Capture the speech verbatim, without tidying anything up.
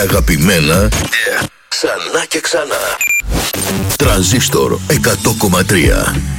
Αγαπημένα yeah. Ξανά και ξανά. Τρανζίστορ εκατό κόμμα τρία.